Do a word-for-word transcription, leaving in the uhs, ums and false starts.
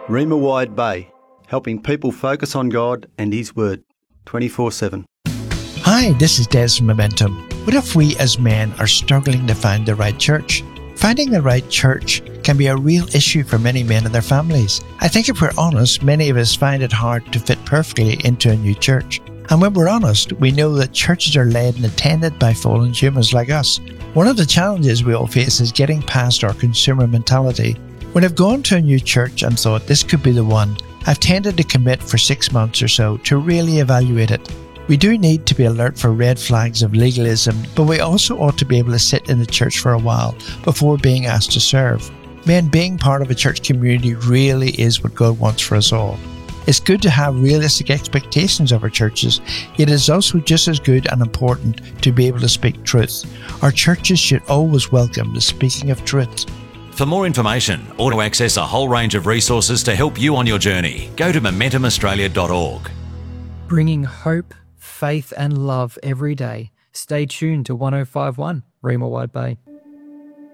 Rima Wide Bay, helping people focus on God and His Word, twenty-four seven. Hi, this is Des from Momentum. What if we as men are struggling to find the right church? Finding the right church can be a real issue for many men and their families. I think if we're honest, many of us find it hard to fit perfectly into a new church. And when we're honest, we know that churches are led and attended by fallen humans like us. One of the challenges we all face is getting past our consumer mentality. When I've gone to a new church and thought this could be the one, I've tended to commit for six months or so to really evaluate it. We do need to be alert for red flags of legalism, but we also ought to be able to sit in the church for a while before being asked to serve. Men, being part of a church community really is what God wants for us all. It's good to have realistic expectations of our churches, yet it is also just as good and important to be able to speak truth. Our churches should always welcome the speaking of truth. For more information or to access a whole range of resources to help you on your journey, go to momentum australia dot org. Bringing hope, faith and love every day. Stay tuned to one oh five point one, Rima Wide Bay.